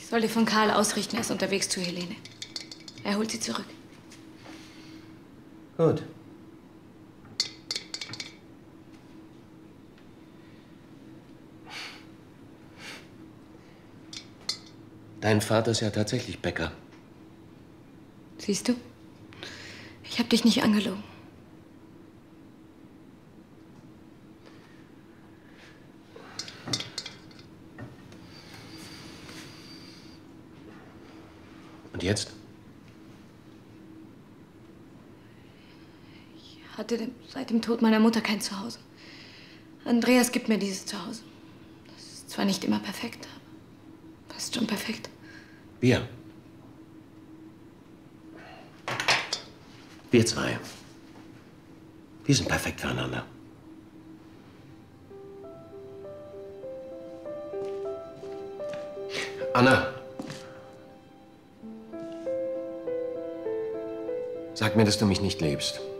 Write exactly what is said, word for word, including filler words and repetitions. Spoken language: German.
soll dir von Karl ausrichten, er ist unterwegs zu Helene. Er holt sie zurück. Gut. Dein Vater ist ja tatsächlich Bäcker. Siehst du? Ich habe dich nicht angelogen. Und jetzt? Ich hatte seit dem Tod meiner Mutter kein Zuhause. Andreas gibt mir dieses Zuhause. Das ist zwar nicht immer perfekt, aber fast schon perfekt. Wir. Wir zwei. Wir sind perfekt füreinander. Anna. Sag mir, dass du mich nicht liebst.